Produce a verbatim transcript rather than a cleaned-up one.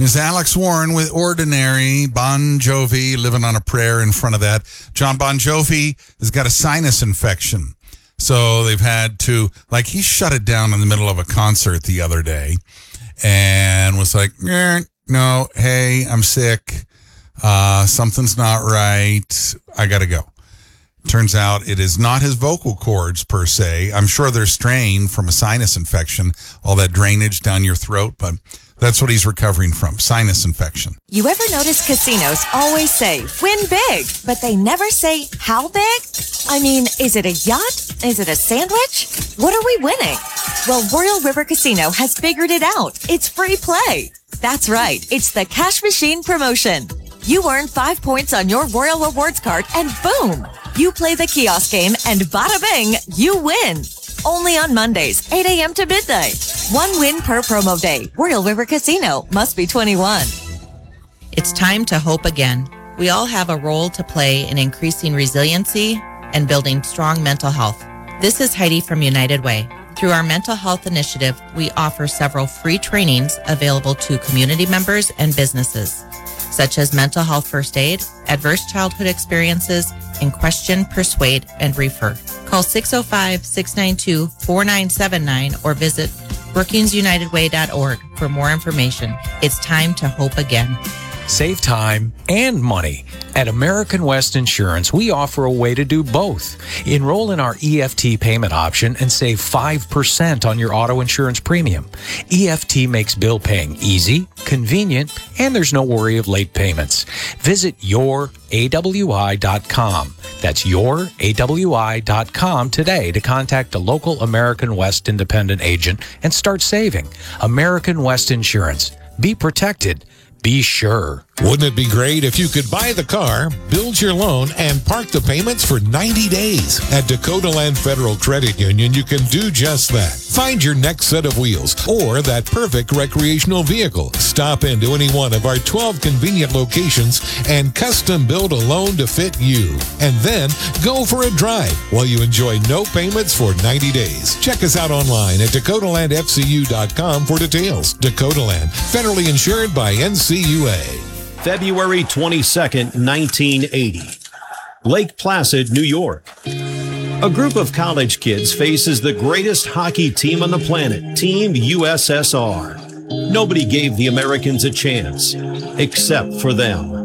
is Alex Warren with Ordinary. Bon Jovi living on a prayer in front of that. John Bon Jovi has got a sinus infection. So they've had to, like, he shut it down in the middle of a concert the other day and was like, eh, no, hey, I'm sick. Uh, something's not right. I got to go. Turns out it is not his vocal cords per se. I'm sure they're strained from a sinus infection, all that drainage down your throat, but that's what he's recovering from, sinus infection. You ever notice casinos always say, win big, but they never say how big? I mean, is it a yacht? Is it a sandwich? What are we winning? Well, Royal River Casino has figured it out. It's free play. That's right. It's the Cash Machine promotion. You earn five points on your Royal Rewards card and boom! You play the kiosk game and bada bing, you win. Only on Mondays, eight a.m. to midnight. One win per promo day. Royal River Casino. Must be twenty-one. It's time to hope again. We all have a role to play in increasing resiliency and building strong mental health. This is Heidi from United Way. Through our mental health initiative, we offer several free trainings available to community members and businesses, such as mental health first aid, adverse childhood experiences, and question, persuade, and refer. Call six oh five, six nine two, four nine seven nine or visit brookings united way dot org for more information. It's time to hope again. Save time and money. At American West Insurance, we offer a way to do both. Enroll in our E F T payment option and save five percent on your auto insurance premium. E F T makes bill paying easy, convenient, and there's no worry of late payments. Visit your A W I dot com. That's your A W I dot com today to contact a local American West independent agent and start saving. American West Insurance. Be protected. Be sure. Wouldn't it be great if you could buy the car, build your loan, and park the payments for ninety days? At Dakota Land Federal Credit Union, you can do just that. Find your next set of wheels or that perfect recreational vehicle. Stop into any one of our twelve convenient locations and custom build a loan to fit you. And then go for a drive while you enjoy no payments for ninety days. Check us out online at dakota land f c u dot com for details. Dakota Land, federally insured by N C U A. February twenty-second, nineteen eighty. Lake Placid, New York. A group of college kids faces the greatest hockey team on the planet, Team U S S R. Nobody gave the Americans a chance, except for them.